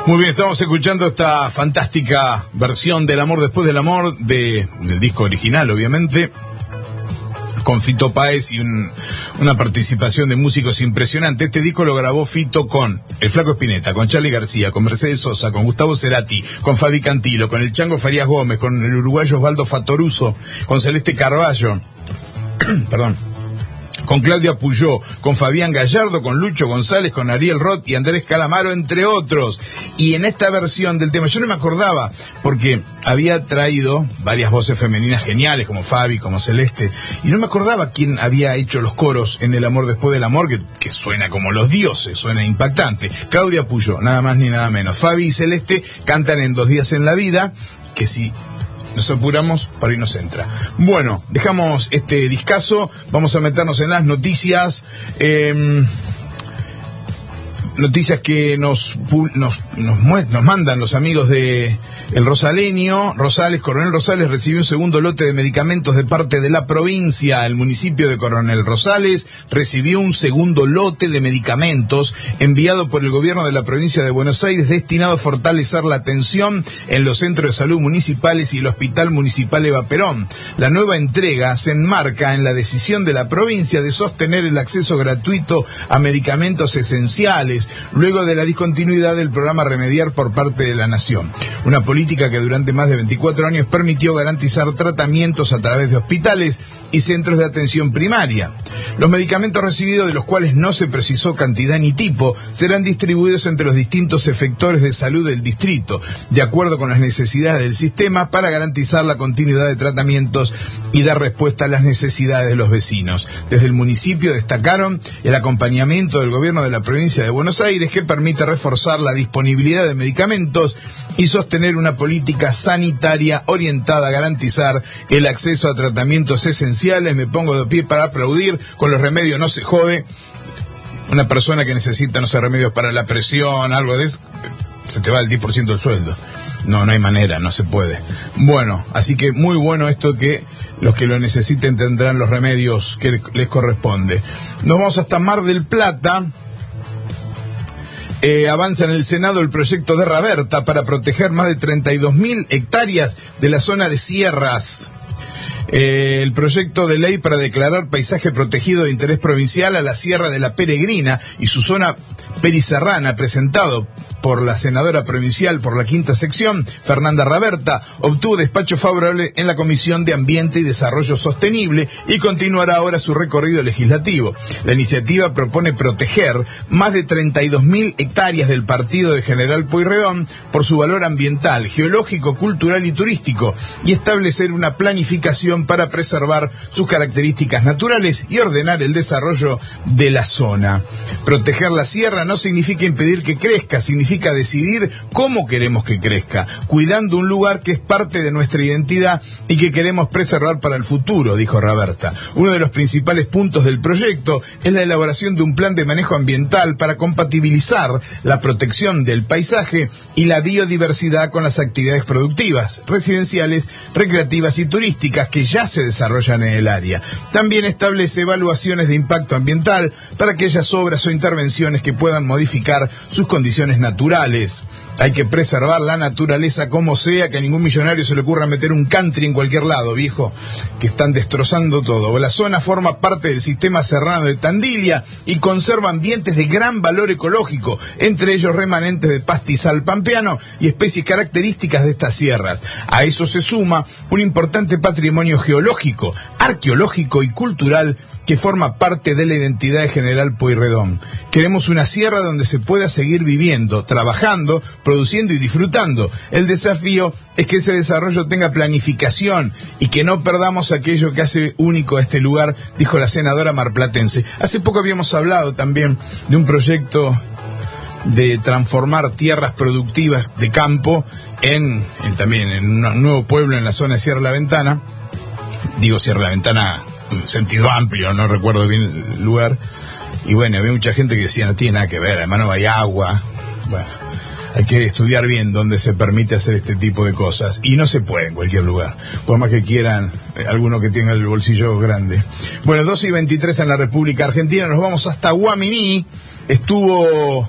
Muy bien, estamos escuchando esta fantástica versión del Amor Después del Amor, del disco original, obviamente, con Fito Páez y una participación de músicos impresionante. Este disco lo grabó Fito con el Flaco Spinetta, con Charly García, con Mercedes Sosa, con Gustavo Cerati, con Fabi Cantilo, con el Chango Farías Gómez, con el uruguayo Osvaldo Fattoruso, con Celeste Carballo, perdón, con Claudia Puyó, con Fabián Gallardo, con Lucho González, con Ariel Roth y Andrés Calamaro, entre otros. Y en esta versión del tema, yo no me acordaba, porque había traído varias voces femeninas geniales, como Fabi, como Celeste, y no me acordaba quién había hecho los coros en El Amor Después del Amor, que suena como los dioses, suena impactante. Claudia Puyó, nada más ni nada menos. Fabi y Celeste cantan en 2 días en la vida, que si nos apuramos, por ahí nos entra. Bueno, dejamos este discazo, vamos a meternos en las noticias. Noticias que nos mandan los amigos de El Rosaleño. Coronel Rosales recibió un segundo lote de medicamentos de parte de la provincia. El municipio de Coronel Rosales recibió un segundo lote de medicamentos enviado por el gobierno de la provincia de Buenos Aires, destinado a fortalecer la atención en los centros de salud municipales y el Hospital Municipal Eva Perón. La nueva entrega se enmarca en la decisión de la provincia de sostener el acceso gratuito a medicamentos esenciales, luego de la discontinuidad del programa Remediar por parte de la Nación. Una política que durante más de 24 años permitió garantizar tratamientos a través de hospitales y centros de atención primaria. Los medicamentos recibidos, de los cuales no se precisó cantidad ni tipo, serán distribuidos entre los distintos efectores de salud del distrito, de acuerdo con las necesidades del sistema, para garantizar la continuidad de tratamientos y dar respuesta a las necesidades de los vecinos. Desde el municipio destacaron el acompañamiento del gobierno de la provincia de Buenos Aires, que permite reforzar la disponibilidad de medicamentos y sostener una política sanitaria orientada a garantizar el acceso a tratamientos esenciales. Me pongo de pie para aplaudir. Con los remedios no se jode. Una persona que necesita, no sé, remedios para la presión, algo de eso, se te va el 10% del sueldo. No hay manera, no se puede. Bueno, así que muy bueno esto, que los que lo necesiten tendrán los remedios que les corresponde. Nos vamos hasta Mar del Plata. Avanza en el Senado el proyecto de Raberta para proteger más de 32.000 hectáreas de la zona de sierras. El proyecto de ley para declarar paisaje protegido de interés provincial a la Sierra de la Peregrina y su zona periserrana, presentado por la senadora provincial por la 5ª sección, Fernanda Raberta, obtuvo despacho favorable en la Comisión de Ambiente y Desarrollo Sostenible y continuará ahora su recorrido legislativo. La iniciativa propone proteger más de 32.000 hectáreas del partido de General Pueyrredón por su valor ambiental, geológico, cultural y turístico, y establecer una planificación para preservar sus características naturales y ordenar el desarrollo de la zona. Proteger la sierra no significa impedir que crezca, significa decidir cómo queremos que crezca, cuidando un lugar que es parte de nuestra identidad y que queremos preservar para el futuro, dijo Raberta. Uno de los principales puntos del proyecto es la elaboración de un plan de manejo ambiental para compatibilizar la protección del paisaje y la biodiversidad con las actividades productivas, residenciales, recreativas y turísticas que ya se desarrollan en el área. También establece evaluaciones de impacto ambiental para aquellas obras o intervenciones que puedan modificar sus condiciones naturales. Hay que preservar la naturaleza como sea, que a ningún millonario se le ocurra meter un country en cualquier lado, viejo, que están destrozando todo. La zona forma parte del sistema serrano de Tandilia y conserva ambientes de gran valor ecológico, entre ellos remanentes de pastizal pampeano y especies características de estas sierras. A eso se suma un importante patrimonio geológico, arqueológico y cultural que forma parte de la identidad de General Pueyrredón. Queremos una sierra donde se pueda seguir viviendo, trabajando, produciendo y disfrutando. El desafío es que ese desarrollo tenga planificación y que no perdamos aquello que hace único a este lugar, dijo la senadora marplatense. Hace poco habíamos hablado también de un proyecto de transformar tierras productivas de campo también en un nuevo pueblo en la zona de Sierra La Ventana. Digo Sierra La Ventana en sentido amplio, no recuerdo bien el lugar. Y bueno, había mucha gente que decía, no tiene nada que ver, además no hay agua. Bueno, hay que estudiar bien dónde se permite hacer este tipo de cosas. Y no se puede en cualquier lugar, por más que quieran alguno que tenga el bolsillo grande. Bueno, 12:23 en la República Argentina. Nos vamos hasta Guaminí. Estuvo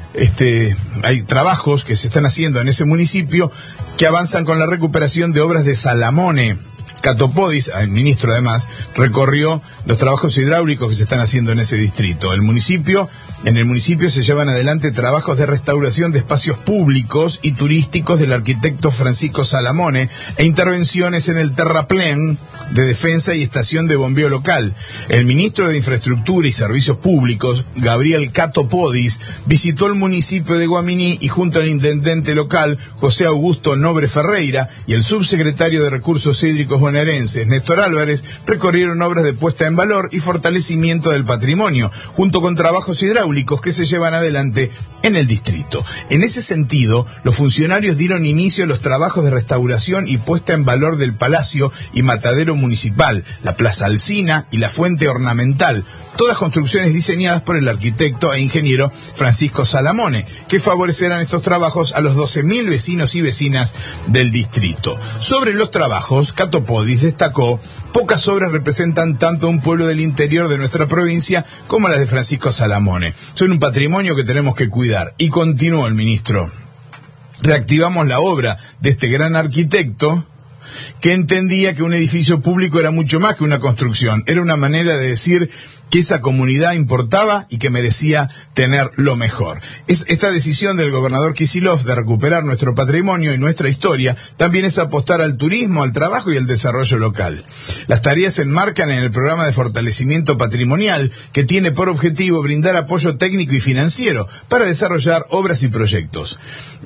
hay trabajos que se están haciendo en ese municipio que avanzan con la recuperación de obras de Salamone. Catopodis, el ministro además, recorrió los trabajos hidráulicos que se están haciendo en ese distrito. En el municipio se llevan adelante trabajos de restauración de espacios públicos y turísticos del arquitecto Francisco Salamone e intervenciones en el terraplén de defensa y estación de bombeo local. El ministro de Infraestructura y Servicios Públicos, Gabriel Catopodis, visitó el municipio de Guaminí y junto al intendente local, José Augusto Nobre Ferreira, y el subsecretario de Recursos Hídricos bonaerenses, Néstor Álvarez, recorrieron obras de puesta en valor y fortalecimiento del patrimonio, junto con trabajos hidráulicos que se llevan adelante en el distrito. En ese sentido, los funcionarios dieron inicio a los trabajos de restauración y puesta en valor del Palacio y Matadero Municipal, la Plaza Alsina y la Fuente Ornamental, todas construcciones diseñadas por el arquitecto e ingeniero Francisco Salamone, que favorecerán estos trabajos a los 12.000 vecinos y vecinas del distrito. Sobre los trabajos, Catopodis destacó: pocas obras representan tanto a un pueblo del interior de nuestra provincia como las de Francisco Salamone. Son un patrimonio que tenemos que cuidar. Y continuó el ministro: reactivamos la obra de este gran arquitecto que entendía que un edificio público era mucho más que una construcción. Era una manera de decir que esa comunidad importaba y que merecía tener lo mejor. Esta decisión del gobernador Kicillof de recuperar nuestro patrimonio y nuestra historia también es apostar al turismo, al trabajo y al desarrollo local. Las tareas se enmarcan en el programa de fortalecimiento patrimonial que tiene por objetivo brindar apoyo técnico y financiero para desarrollar obras y proyectos.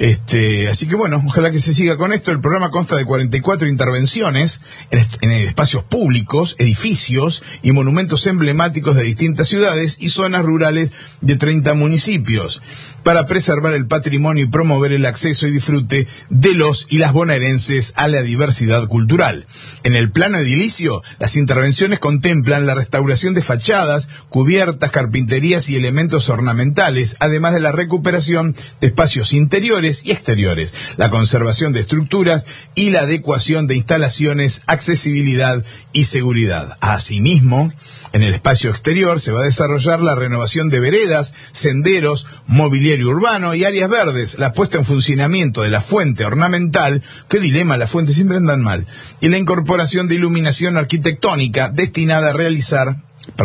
Así que bueno, ojalá que se siga con esto. El programa consta de 44 intervenciones en espacios públicos, edificios y monumentos emblemáticos de distintas ciudades y zonas rurales de 30 municipios, para preservar el patrimonio y promover el acceso y disfrute de los y las bonaerenses a la diversidad cultural. En el plano edilicio, las intervenciones contemplan la restauración de fachadas, cubiertas, carpinterías y elementos ornamentales, además de la recuperación de espacios interiores y exteriores, la conservación de estructuras y la adecuación de instalaciones, accesibilidad y seguridad. Asimismo, en el espacio exterior se va a desarrollar la renovación de veredas, senderos, mobiliario urbano y áreas verdes, la puesta en funcionamiento de la fuente ornamental, qué dilema, las fuentes siempre andan mal, y la incorporación de iluminación arquitectónica destinada a realzar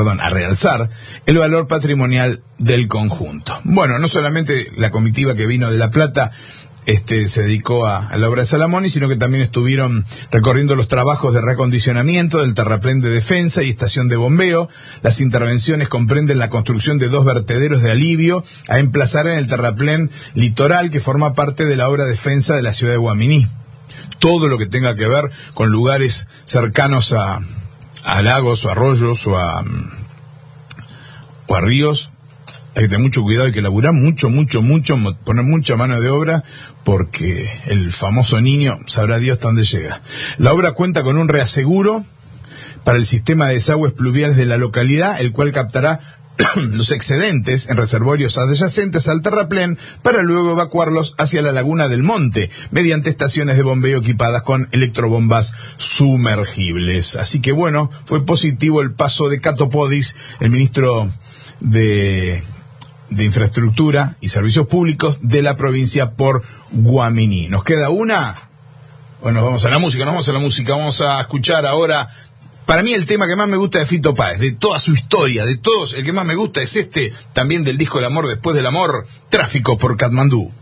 el valor patrimonial del conjunto. Bueno, no solamente la comitiva que vino de La Plata se dedicó a la obra de Salamone, sino que también estuvieron recorriendo los trabajos de reacondicionamiento del terraplén de defensa y estación de bombeo. Las intervenciones comprenden la construcción de 2 vertederos de alivio a emplazar en el terraplén litoral que forma parte de la obra de defensa de la ciudad de Guaminí. Todo lo que tenga que ver con lugares cercanos a lagos o arroyos o a ríos, hay que tener mucho cuidado, hay que laburar mucho, poner mucha mano de obra, porque el famoso niño, sabrá Dios hasta dónde llega. La obra cuenta con un reaseguro para el sistema de desagües pluviales de la localidad, el cual captará los excedentes en reservorios adyacentes al terraplén para luego evacuarlos hacia la laguna del Monte mediante estaciones de bombeo equipadas con electrobombas sumergibles. Así que bueno, fue positivo el paso de Catopodis, el ministro de Infraestructura y Servicios Públicos de la provincia por Guaminí. ¿Nos queda una? Bueno, vamos a la música, vamos a escuchar ahora. Para mí el tema que más me gusta de Fito Páez, de toda su historia, de todos, el que más me gusta es también del disco El amor después del amor, Tráfico por Katmandú.